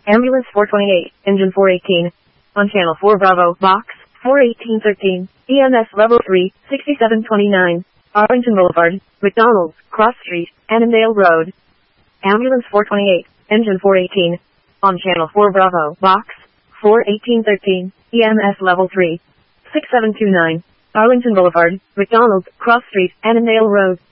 Ambulance 428, Engine 418. On Channel 4 Bravo, Box 41813, EMS Level 3, 6729. Arlington Boulevard, McDonald's, Cross Street, Annandale Road. Ambulance 428, Engine 418. On Channel 4 Bravo, Box 41813, EMS Level 3, 6729. Arlington Boulevard, McDonald's, Cross Street, Annandale Road.